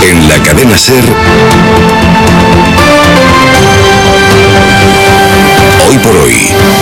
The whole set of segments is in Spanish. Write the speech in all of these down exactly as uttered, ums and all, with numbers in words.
En la cadena SER, Hoy por Hoy.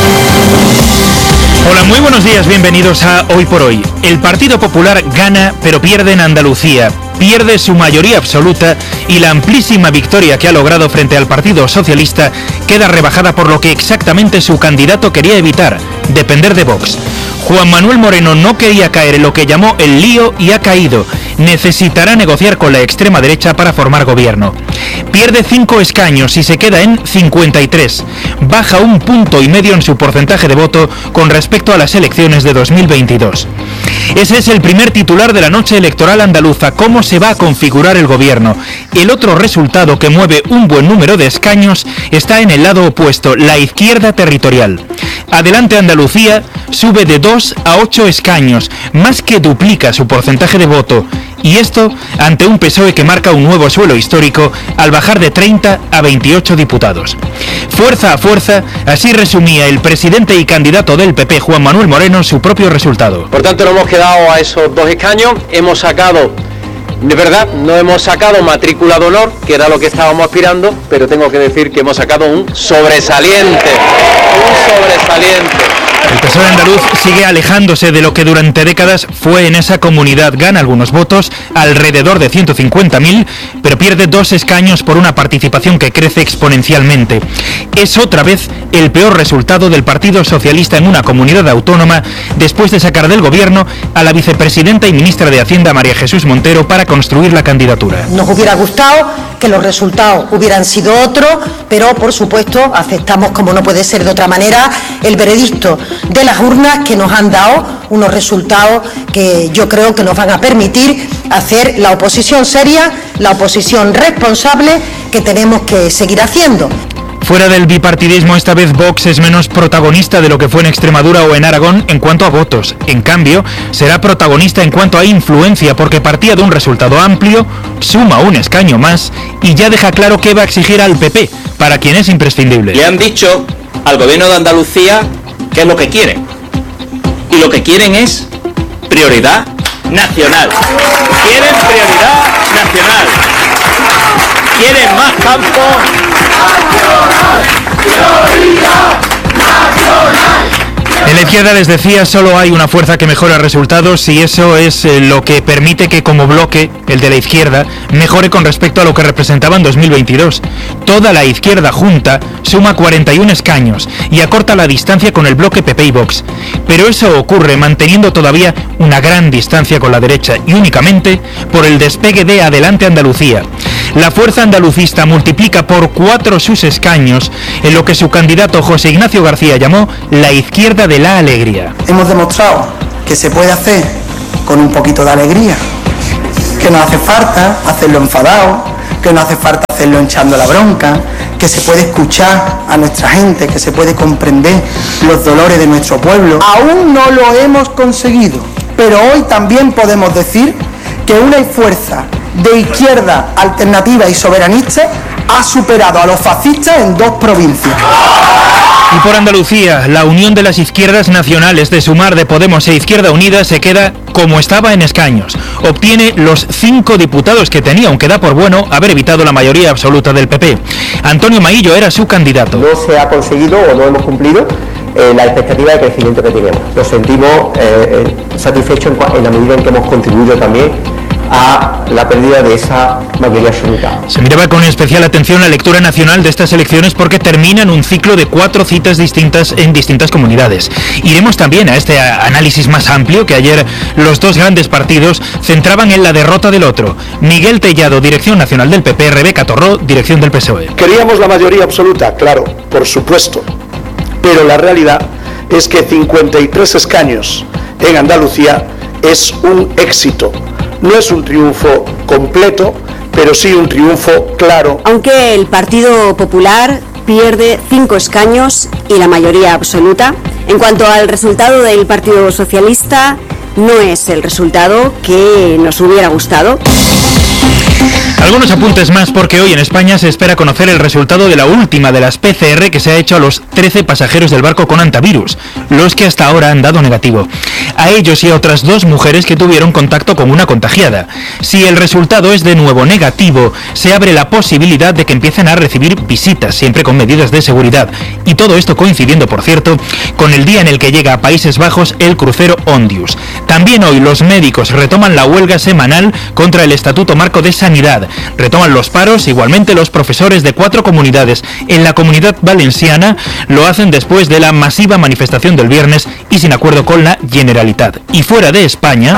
Hola, muy buenos días, bienvenidos a Hoy por Hoy. El Partido Popular gana, pero pierde en Andalucía. Pierde su mayoría absoluta y la amplísima victoria que ha logrado frente al Partido Socialista queda rebajada por lo que exactamente su candidato quería evitar, depender de Vox. Juan Manuel Moreno no quería caer en lo que llamó el lío y ha caído. Necesitará negociar con la extrema derecha para formar gobierno. Pierde cinco escaños y se queda en cincuenta y tres. Baja un punto y medio en su porcentaje de voto con respecto a las elecciones de dos mil veintidós. Ese es el primer titular de la noche electoral andaluza. ¿Cómo se va a configurar el gobierno? El otro resultado que mueve un buen número de escaños está en el lado opuesto, la izquierda territorial. Adelante Andalucía sube de dos a ocho escaños, más que duplica su porcentaje de voto. Y esto ante un P S O E que marca un nuevo suelo histórico al bajar de treinta a veintiocho diputados. Fuerza a fuerza, así resumía el presidente y candidato del P P, Juan Manuel Moreno, su propio resultado. Por tanto, no hemos quedado a esos dos escaños, hemos sacado, de verdad, no hemos sacado matrícula de honor, que era lo que estábamos aspirando, pero tengo que decir que hemos sacado un sobresaliente, un sobresaliente. El P S O E andaluz sigue alejándose de lo que durante décadas fue en esa comunidad. Gana algunos votos, alrededor de ciento cincuenta mil, pero pierde dos escaños por una participación que crece exponencialmente. Es otra vez el peor resultado del Partido Socialista en una comunidad autónoma después de sacar del gobierno a la vicepresidenta y ministra de Hacienda María Jesús Montero para construir la candidatura. Nos hubiera gustado que los resultados hubieran sido otros, pero por supuesto aceptamos, como no puede ser de otra manera, el veredicto de las urnas que nos han dado unos resultados que yo creo que nos van a permitir hacer la oposición seria, la oposición responsable que tenemos que seguir haciendo. Fuera del bipartidismo, esta vez Vox es menos protagonista de lo que fue en Extremadura o en Aragón en cuanto a votos. En cambio, será protagonista en cuanto a influencia porque partía de un resultado amplio, suma un escaño más y ya deja claro que va a exigir al P P, para quien es imprescindible. Le han dicho al gobierno de Andalucía qué es lo que quieren. Y lo que quieren es prioridad nacional. Quieren prioridad nacional. Quieren más campo. Nacional, prioridad nacional. En la izquierda, les decía, solo hay una fuerza que mejora resultados y eso es eh, lo que permite que como bloque, el de la izquierda, mejore con respecto a lo que representaba en dos mil veintidós. Toda la izquierda junta suma cuarenta y uno escaños y acorta la distancia con el bloque P P y Vox. Pero eso ocurre manteniendo todavía una gran distancia con la derecha y únicamente por el despegue de Adelante Andalucía. La fuerza andalucista multiplica por cuatro sus escaños en lo que su candidato José Ignacio García llamó la izquierda de la alegría. Hemos demostrado que se puede hacer con un poquito de alegría, que no hace falta hacerlo enfadado, que no hace falta hacerlo echando la bronca, que se puede escuchar a nuestra gente, que se puede comprender los dolores de nuestro pueblo. Aún no lo hemos conseguido, pero hoy también podemos decir que una fuerza de izquierda alternativa y soberanista ha superado a los fascistas en dos provincias. Y por Andalucía, la unión de las izquierdas nacionales de Sumar, de Podemos e Izquierda Unida se queda como estaba en escaños. Obtiene los cinco diputados que tenía, aunque da por bueno haber evitado la mayoría absoluta del P P. Antonio Maillo era su candidato. No se ha conseguido o no hemos cumplido eh, la expectativa de crecimiento que teníamos. Nos sentimos eh, eh, satisfechos en, en la medida en que hemos contribuido también a la pérdida de esa mayoría absoluta. Se miraba con especial atención la lectura nacional de estas elecciones porque terminan un ciclo de cuatro citas distintas en distintas comunidades. Iremos también a este análisis más amplio que ayer los dos grandes partidos centraban en la derrota del otro. Miguel Tellado, dirección nacional del P P, Rebeca Torró, dirección del P S O E. Queríamos la mayoría absoluta, claro, por supuesto, pero la realidad es que cincuenta y tres escaños en Andalucía es un éxito. No es un triunfo completo, pero sí un triunfo claro. Aunque el Partido Popular pierde cinco escaños y la mayoría absoluta, en cuanto al resultado del Partido Socialista, no es el resultado que nos hubiera gustado. Algunos apuntes más porque hoy en España se espera conocer el resultado de la última de las P C R que se ha hecho a los trece pasajeros del barco con antivirus, los que hasta ahora han dado negativo. A ellos y a otras dos mujeres que tuvieron contacto con una contagiada. Si el resultado es de nuevo negativo, se abre la posibilidad de que empiecen a recibir visitas, siempre con medidas de seguridad. Y todo esto coincidiendo, por cierto, con el día en el que llega a Países Bajos el crucero Ondius. También hoy los médicos retoman la huelga semanal contra el Estatuto Marco de Sanidad. Retoman los paros, igualmente los profesores de cuatro comunidades. En la Comunidad Valenciana lo hacen después de la masiva manifestación del viernes y sin acuerdo con la Generalitat. Y fuera de España,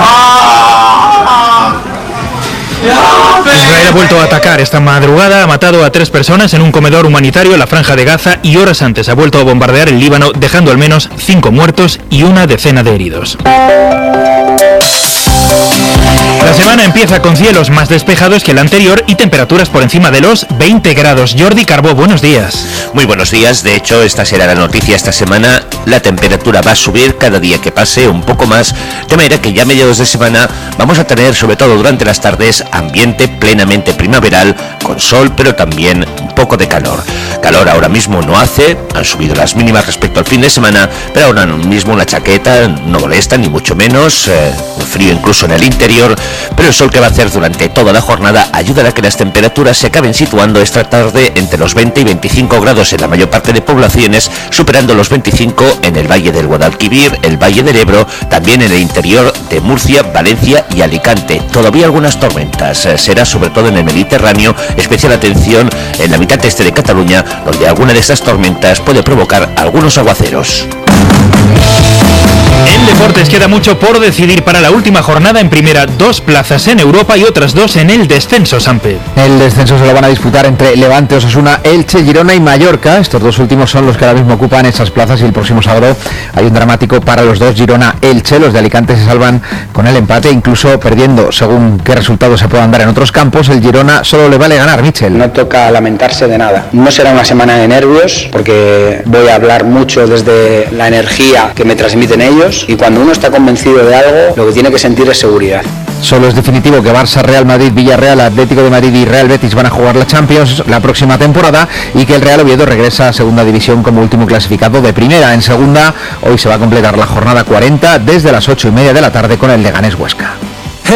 Israel ha vuelto a atacar esta madrugada, ha matado a tres personas en un comedor humanitario en la Franja de Gaza y horas antes ha vuelto a bombardear el Líbano, dejando al menos cinco muertos y una decena de heridos. La semana empieza con cielos más despejados que el anterior y temperaturas por encima de los veinte grados. Jordi Carbó, buenos días. Muy buenos días. De hecho, esta será la noticia esta semana. La temperatura va a subir cada día que pase un poco más, de manera que ya a mediados de semana vamos a tener, sobre todo durante las tardes, ambiente plenamente primaveral, con sol, pero también un poco de calor. Calor ahora mismo no hace, han subido las mínimas respecto al fin de semana, pero ahora mismo una chaqueta no molesta, ni mucho menos, eh, frío incluso en el interior, pero el sol que va a hacer durante toda la jornada ayudará a que las temperaturas se acaben situando esta tarde entre los veinte y veinticinco grados en la mayor parte de poblaciones, superando los veinticinco en el Valle del Guadalquivir, el Valle del Ebro, también en el interior de Murcia, Valencia y Alicante. Todavía algunas tormentas, será sobre todo en el Mediterráneo, especial atención en la mitad este de Cataluña, donde alguna de estas tormentas puede provocar algunos aguaceros. En deportes queda mucho por decidir para la última jornada en primera, dos plazas en Europa y otras dos en el descenso, Sampe. El descenso se lo van a disputar entre Levante, Osasuna, Elche, Girona y Mallorca. Estos dos últimos son los que ahora mismo ocupan esas plazas y el próximo sábado hay un dramático para los dos, Girona-Elche. Los de Alicante se salvan con el empate, incluso perdiendo según qué resultados se puedan dar en otros campos. El Girona solo le vale ganar, Michel. No toca lamentarse de nada. No será una semana de nervios porque voy a hablar mucho desde la energía que me transmiten ellos, y cuando uno está convencido de algo, lo que tiene que sentir es seguridad. Solo es definitivo que Barça, Real Madrid, Villarreal, Atlético de Madrid y Real Betis van a jugar la Champions la próxima temporada y que el Real Oviedo regresa a segunda división como último clasificado de primera. En segunda, hoy se va a completar la jornada cuarenta desde las ocho y media de la tarde con el Leganés Huesca.